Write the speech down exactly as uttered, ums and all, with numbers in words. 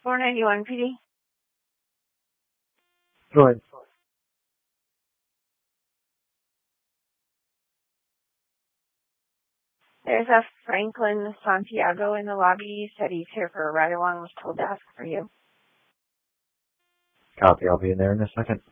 four ninety-one P D. Go ahead. There's a Franklin Santiago in the lobby. He said he's here for a ride along. Was told to ask for you. Copy. I'll be in there in a second.